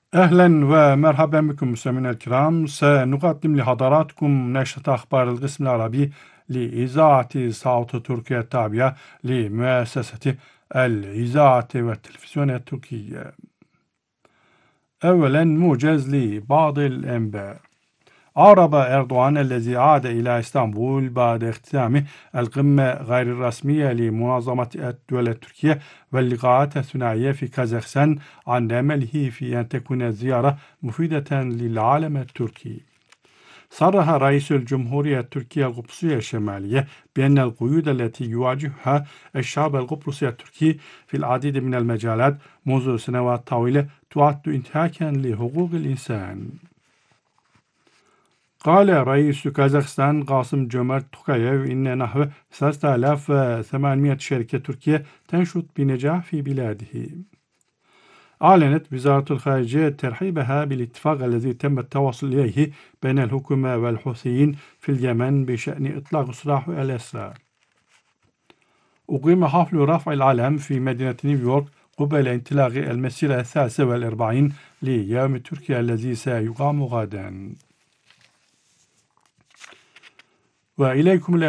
أهلا ومرحبا بكم مستمعينا الكرام. سنقدم لحضراتكم نشرة أخبار القسم العربي لإذاعة صوت تركيا التابعة لمؤسسة الإذاعة والتلفزيون التركية. أولا موجز لبعض الأنباء. أعرب أردوغان الذي عاد إلى إسطنبول بعد اختتام القمة غير الرسمية لمنظمة الدول التركية واللقاءات الثنائية في كازاخستان عن أمله في أن تكون الزيارة مفيدة للعالم التركي. صرح رئيس الجمهورية التركية القبرصية الشمالية بأن القيود التي يواجهها الشعب القبرصي التركي في العديد من المجالات منذ سنوات طويلة تعد انتهاكا لحقوق الإنسان. قال رئيس كازاخستان قاسم جومرت توكايف إن نحو 3800 شركة تركية تنشط بنجاح في بلاده. أعلنت وزارة الخارجية ترحيبها بالاتفاق الذي تم التوصل إليه بين الحكومة والحوثيين في اليمن بشأن إطلاق سراح الأسرى. أقيم حفل رفع العلم في مدينة نيويورك قبيل انطلاق المسيرة 43 ليوم تركيا الذي سيقام غدا. وإليكم